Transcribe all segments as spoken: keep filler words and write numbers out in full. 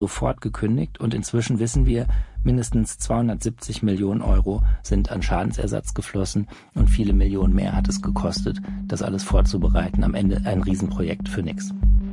sofort gekündigt und inzwischen wissen wir, mindestens zweihundertsiebzig Millionen Euro sind an Schadensersatz geflossen und viele Millionen mehr hat es gekostet, das alles vorzubereiten. Am Ende ein Riesenprojekt für nix.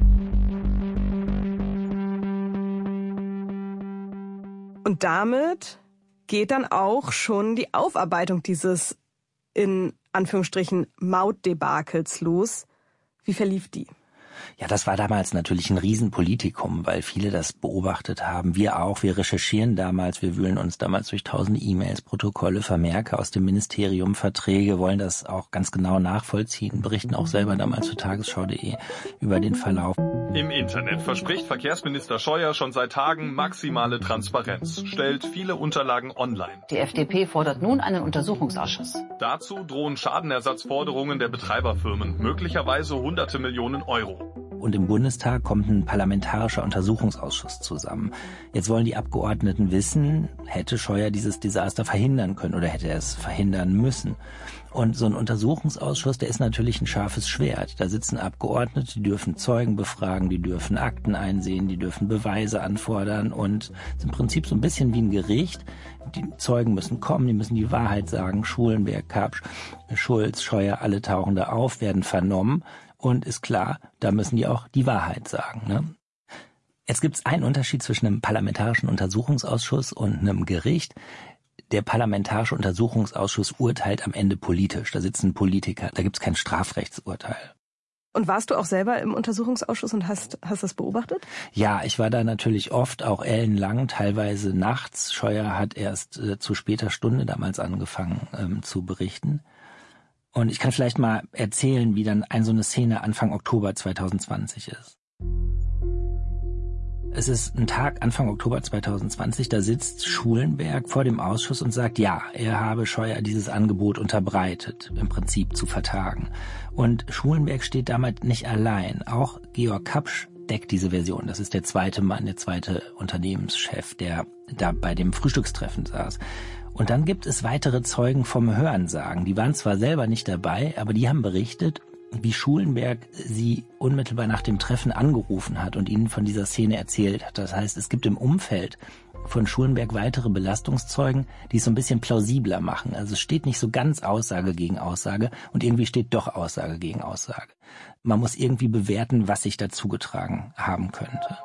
Und damit geht dann auch schon die Aufarbeitung dieses in Anführungsstrichen Mautdebakels los. Wie verlief die? Ja, das war damals natürlich ein Riesenpolitikum, weil viele das beobachtet haben. Wir auch. Wir recherchieren damals, wir wühlen uns damals durch tausende E-Mails, Protokolle, Vermerke aus dem Ministerium, Verträge, wollen das auch ganz genau nachvollziehen, berichten auch selber damals für tagesschau punkt de über den Verlauf. Im Internet verspricht Verkehrsminister Scheuer schon seit Tagen maximale Transparenz, stellt viele Unterlagen online. Die F D P fordert nun einen Untersuchungsausschuss. Dazu drohen Schadenersatzforderungen der Betreiberfirmen, möglicherweise hunderte Millionen Euro. Und im Bundestag kommt ein parlamentarischer Untersuchungsausschuss zusammen. Jetzt wollen die Abgeordneten wissen, hätte Scheuer dieses Desaster verhindern können oder hätte er es verhindern müssen? Und so ein Untersuchungsausschuss, der ist natürlich ein scharfes Schwert. Da sitzen Abgeordnete, die dürfen Zeugen befragen, die dürfen Akten einsehen, die dürfen Beweise anfordern und ist im Prinzip so ein bisschen wie ein Gericht. Die Zeugen müssen kommen, die müssen die Wahrheit sagen. Schulenberg, Kapsch, Schulz, Scheuer, alle tauchen da auf, werden vernommen. Und ist klar, da müssen die auch die Wahrheit sagen. Ne? Jetzt gibt es einen Unterschied zwischen einem parlamentarischen Untersuchungsausschuss und einem Gericht. Der parlamentarische Untersuchungsausschuss urteilt am Ende politisch. Da sitzen Politiker, da gibt es kein Strafrechtsurteil. Und warst du auch selber im Untersuchungsausschuss und hast, hast das beobachtet? Ja, ich war da natürlich oft, auch ellenlang, teilweise nachts. Scheuer hat erst äh, zu später Stunde damals angefangen ähm, zu berichten. Und ich kann vielleicht mal erzählen, wie dann ein so eine Szene Anfang Oktober zweitausendzwanzig ist. Es ist ein Tag Anfang Oktober zweitausendzwanzig, da sitzt Schulenberg vor dem Ausschuss und sagt, ja, er habe Scheuer dieses Angebot unterbreitet, im Prinzip zu vertagen. Und Schulenberg steht damit nicht allein. Auch Georg Kapsch deckt diese Version. Das ist der zweite Mann, der zweite Unternehmenschef, der da bei dem Frühstückstreffen saß. Und dann gibt es weitere Zeugen vom Hörensagen. Die waren zwar selber nicht dabei, aber die haben berichtet, wie Schulenberg sie unmittelbar nach dem Treffen angerufen hat und ihnen von dieser Szene erzählt hat. Das heißt, es gibt im Umfeld von Schulenberg weitere Belastungszeugen, die es so ein bisschen plausibler machen. Also es steht nicht so ganz Aussage gegen Aussage und irgendwie steht doch Aussage gegen Aussage. Man muss irgendwie bewerten, was sich da zugetragen haben könnte.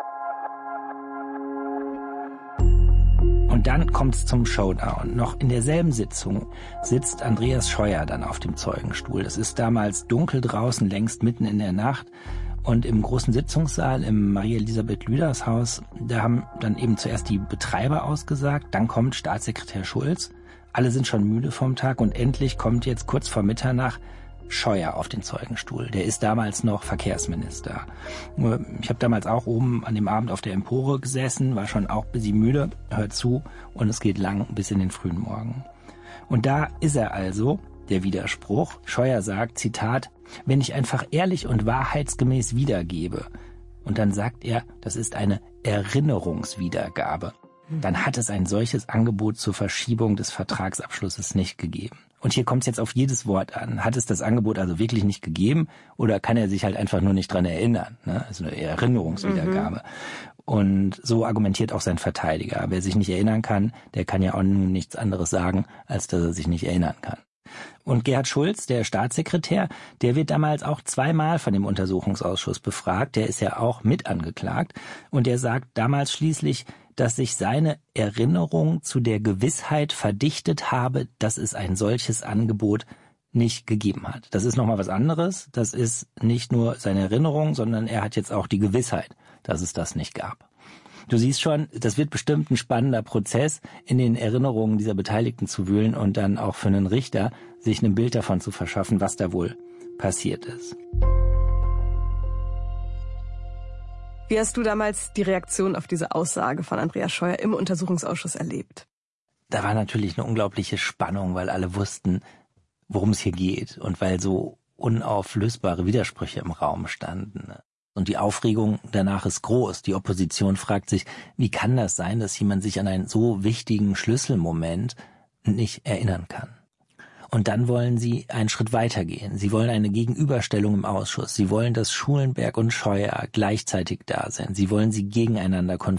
Und dann kommt es zum Showdown. Noch in derselben Sitzung sitzt Andreas Scheuer dann auf dem Zeugenstuhl. Es ist damals dunkel draußen, längst mitten in der Nacht. Und im großen Sitzungssaal im Marie-Elisabeth Lüders Haus, da haben dann eben zuerst die Betreiber ausgesagt, dann kommt Staatssekretär Schulz. Alle sind schon müde vom Tag und endlich kommt jetzt kurz vor Mitternacht Scheuer auf den Zeugenstuhl. Der ist damals noch Verkehrsminister. Ich habe damals auch oben an dem Abend auf der Empore gesessen, war schon auch ein bisschen müde, hört zu und es geht lang bis in den frühen Morgen. Und da ist er also, der Widerspruch. Scheuer sagt, Zitat, wenn ich einfach ehrlich und wahrheitsgemäß wiedergebe, und dann sagt er, das ist eine Erinnerungswiedergabe, dann hat es ein solches Angebot zur Verschiebung des Vertragsabschlusses nicht gegeben. Und hier kommt es jetzt auf jedes Wort an. Hat es das Angebot also wirklich nicht gegeben oder kann er sich halt einfach nur nicht dran erinnern? Ne? Also eine Erinnerungswiedergabe. Mhm. Und so argumentiert auch sein Verteidiger. Wer sich nicht erinnern kann, der kann ja auch nun nichts anderes sagen, als dass er sich nicht erinnern kann. Und Gerhard Schulz, der Staatssekretär, der wird damals auch zweimal von dem Untersuchungsausschuss befragt. Der ist ja auch mit angeklagt. Und der sagt damals schließlich, dass sich seine Erinnerung zu der Gewissheit verdichtet habe, dass es ein solches Angebot nicht gegeben hat. Das ist nochmal was anderes. Das ist nicht nur seine Erinnerung, sondern er hat jetzt auch die Gewissheit, dass es das nicht gab. Du siehst schon, das wird bestimmt ein spannender Prozess, in den Erinnerungen dieser Beteiligten zu wühlen und dann auch für einen Richter sich ein Bild davon zu verschaffen, was da wohl passiert ist. Wie hast du damals die Reaktion auf diese Aussage von Andreas Scheuer im Untersuchungsausschuss erlebt? Da war natürlich eine unglaubliche Spannung, weil alle wussten, worum es hier geht und weil so unauflösbare Widersprüche im Raum standen. Und die Aufregung danach ist groß. Die Opposition fragt sich, wie kann das sein, dass jemand sich an einen so wichtigen Schlüsselmoment nicht erinnern kann? Und dann wollen sie einen Schritt weitergehen. Sie wollen eine Gegenüberstellung im Ausschuss. Sie wollen, dass Schulenberg und Scheuer gleichzeitig da sind. Sie wollen sie gegeneinander konfrontieren.